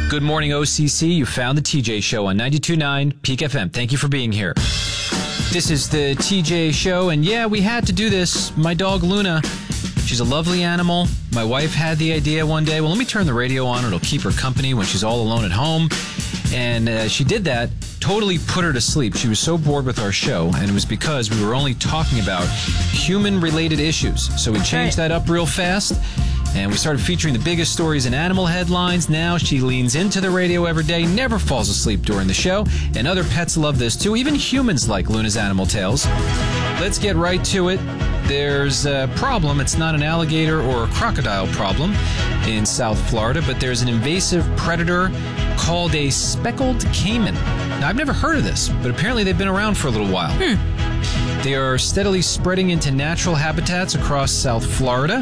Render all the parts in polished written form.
Good morning, OCC. You found the TJ Show on 92.9 Peak FM. Thank you for being here. This is the TJ Show, and yeah, we had to do this. My dog, Luna, she's a lovely animal. My wife had the idea one day, well, let me turn the radio on. It'll keep her company when she's all alone at home. And she did that, totally put her to sleep. She was so bored with our show, and it was because we were only talking about human-related issues. So we changed that up real fast. And we started featuring the biggest stories in animal headlines. Now she leans into the radio every day, never falls asleep during the show. And other pets love this too. Even humans like Luna's Animal Tales. Let's get right to it. There's a problem. It's not an alligator or a crocodile problem in South Florida, but there's an invasive predator called a speckled caiman. Now, I've never heard of this, but apparently they've been around for a little while. They are steadily spreading into natural habitats across South Florida.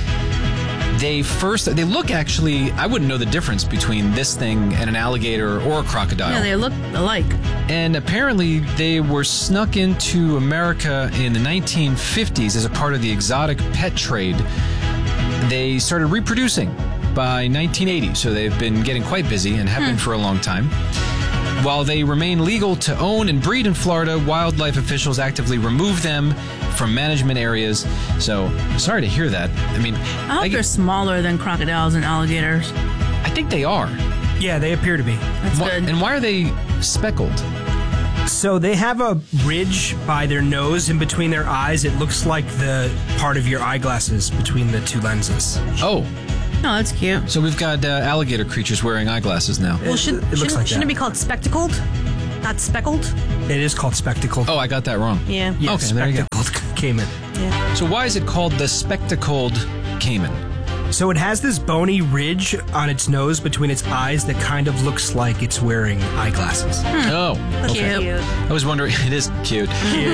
They look actually, I wouldn't know the difference between this thing and an alligator or a crocodile. Yeah, they look alike. And apparently they were snuck into America in the 1950s as a part of the exotic pet trade. They started reproducing by 1980, so they've been getting quite busy and have been for a long time. While they remain legal to own and breed in Florida, wildlife officials actively remove them from management areas. So, sorry to hear that. I mean, I hope they're smaller than crocodiles and alligators. I think they are. Yeah, they appear to be. That's good. And why are they speckled? So they have a ridge by their nose in between their eyes. It looks like the part of your eyeglasses between the two lenses. Oh. Oh, that's cute. So we've got alligator creatures wearing eyeglasses now. Well, It looks like shouldn't that. it be called spectacled? Not speckled? It is called spectacled. Oh, I got that wrong. Yeah. Yeah, okay, there you go. spectacled caiman. Yeah. So why is it called the spectacled caiman? So it has this bony ridge on its nose between its eyes that kind of looks like it's wearing eyeglasses. Oh, That's okay. cute. I was wondering, it is cute.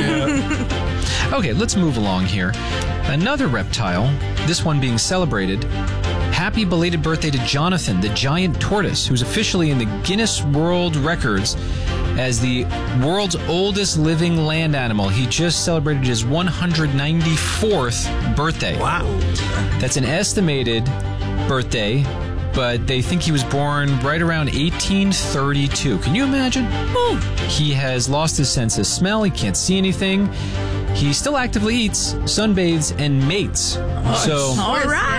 Okay, let's move along here. Another reptile, this one being celebrated. Happy belated birthday to Jonathan, the giant tortoise, who's officially in the Guinness World Records as the world's oldest living land animal. He just celebrated his 194th birthday. Wow. That's an estimated birthday, but they think he was born right around 1832. Can you imagine? He has lost his sense of smell. He can't see anything. He still actively eats, sunbathes, and mates. All right.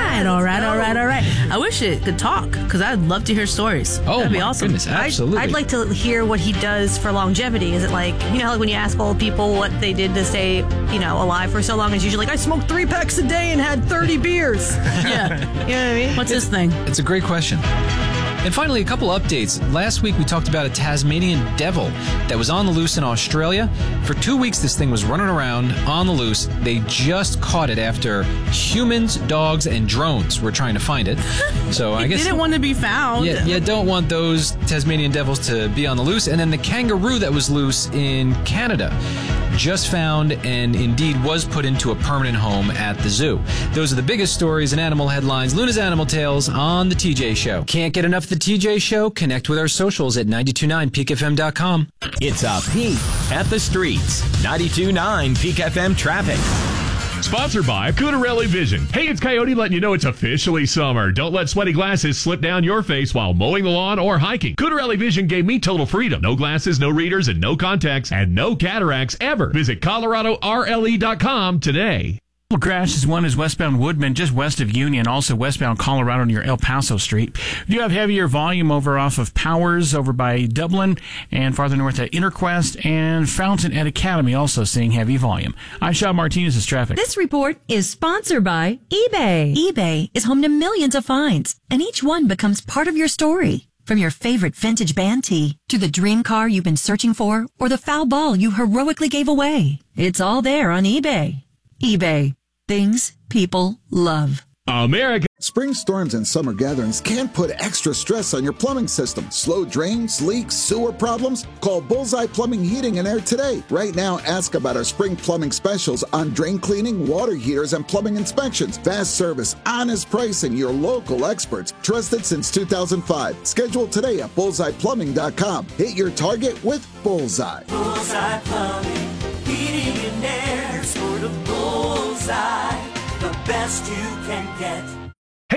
I wish it could talk, because I'd love to hear stories. Oh, that'd be my awesome. goodness, absolutely. I'd like to hear what he does for longevity. Is it like, you know, like when you ask old people what they did to stay, alive for so long, it's usually like, I smoked 3 packs a day and had 30 beers. Yeah. You know what I mean? What's this thing? It's a great question. And finally, a couple updates. Last week, we talked about a Tasmanian devil that was on the loose in Australia. For 2 weeks, this thing was running around on the loose. They just caught it after humans, dogs, and drones were trying to find it. So I guess Didn't want to be found. you don't want those Tasmanian devils to be on the loose. And then the kangaroo that was loose in Canada just found and indeed was put into a permanent home at the zoo. Those are the biggest stories and animal headlines. Luna's Animal Tales on the TJ Show. Can't get enough of the TJ Show? Connect with our socials at 929peakfm.com. It's a peek at the streets. 92.9 Peak FM traffic. Sponsored by Cutarelli Vision. Hey, it's Coyote letting you know it's officially summer. Don't let sweaty glasses slip down your face while mowing the lawn or hiking. Cutarelli Vision gave me total freedom. No glasses, no readers, and no contacts, and no cataracts ever. Visit ColoradoRLE.com today. Crash is one is westbound Woodman, just west of Union, also westbound Colorado near El Paso Street. You have heavier volume over off of Powers over by Dublin and farther north at Interquest and Fountain at Academy, also seeing heavy volume. I'm Sean Martinez's traffic. This report is sponsored by eBay. eBay is home to millions of finds, and each one becomes part of your story. From your favorite vintage band tee to the dream car you've been searching for or the foul ball you heroically gave away. It's all there on eBay. eBay. Things people love. America. Spring storms and summer gatherings can put extra stress on your plumbing system. Slow drains, leaks, sewer problems? Call Bullseye Plumbing, Heating and Air today. Right now, ask about our spring plumbing specials on drain cleaning, water heaters, and plumbing inspections. Fast service, honest pricing, your local experts. Trusted since 2005. Schedule today at bullseyeplumbing.com. Hit your target with Bullseye. Bullseye Plumbing, Heating and Air, sort of Bullseye, the best you can get. Hey,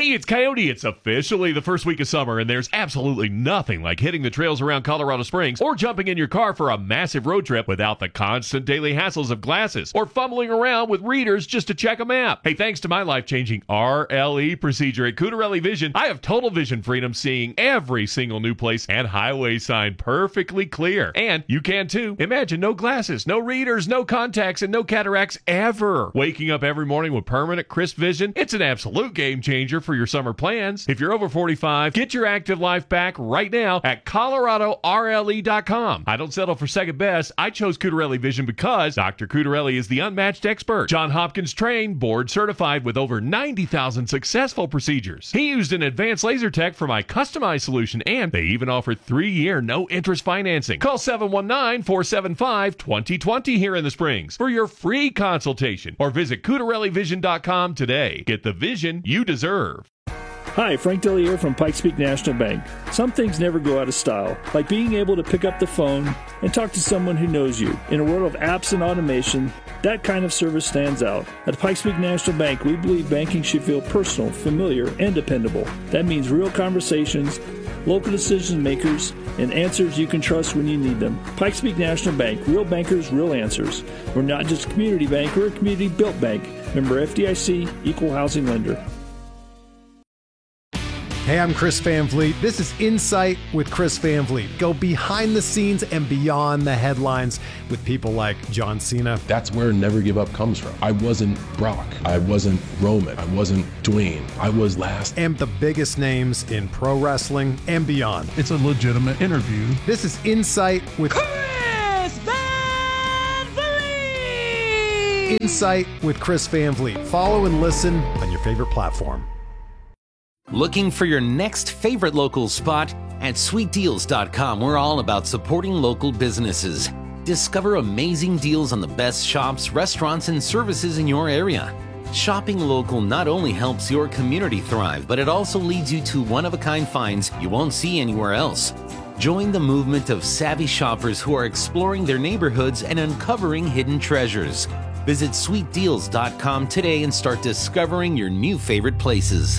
Hey, it's Coyote. It's officially the first week of summer, and there's absolutely nothing like hitting the trails around Colorado Springs or jumping in your car for a massive road trip without the constant daily hassles of glasses or fumbling around with readers just to check a map. Hey, thanks to my life-changing RLE procedure at Cutarelli Vision, I have total vision freedom, seeing every single new place and highway sign perfectly clear. And you can too. Imagine no glasses, no readers, no contacts, and no cataracts ever. Waking up every morning with permanent crisp vision, it's an absolute game changer for your summer plans. If you're over 45, get your active life back right now at ColoradoRLE.com. I don't settle for second best. I chose Cutarelli Vision because Dr. Cutarelli is the unmatched expert. John Hopkins trained, board certified with over 90,000 successful procedures. He used an advanced laser tech for my customized solution, and they even offer 3-year no-interest financing. Call 719-475-2020 here in the Springs for your free consultation, or visit CutarelliVision.com today. Get the vision you deserve. Hi, Frank Delier from Pikes Peak National Bank. Some things never go out of style, like being able to pick up the phone and talk to someone who knows you. In a world of apps and automation, that kind of service stands out. At Pikes Peak National Bank, we believe banking should feel personal, familiar, and dependable. That means real conversations, local decision makers, and answers you can trust when you need them. Pikes Peak National Bank, real bankers, real answers. We're not just a community bank, we're a community-built bank. Member FDIC, equal housing lender. Hey, I'm Chris Van Vliet. This is Insight with Chris Van Vliet. Go behind the scenes and beyond the headlines with people like John Cena. That's where Never Give Up comes from. I wasn't Brock. I wasn't Roman. I wasn't Dwayne. I was last. And the biggest names in pro wrestling and beyond. It's a legitimate interview. This is Insight with Chris Van Vliet! Insight with Chris Van Vliet. Follow and listen on your favorite platform. Looking for your next favorite local spot? At sweetdeals.com, we're all about supporting local businesses. Discover amazing deals on the best shops, restaurants, and services in your area. Shopping local not only helps your community thrive, but it also leads you to one-of-a-kind finds you won't see anywhere else. Join the movement of savvy shoppers who are exploring their neighborhoods and uncovering hidden treasures. Visit sweetdeals.com today and start discovering your new favorite places.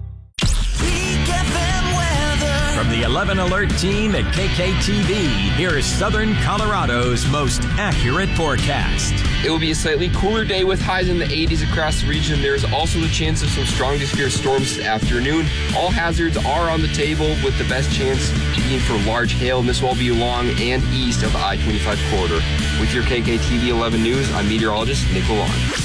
From the 11 Alert team at KKTV, here is Southern Colorado's most accurate forecast. It will be a slightly cooler day with highs in the 80s across the region. There is also the chance of some strong to severe storms this afternoon. All hazards are on the table, with the best chance being for large hail, and this will be along and east of the I-25 corridor. With your KKTV 11 News, I'm meteorologist Nick Lalonde.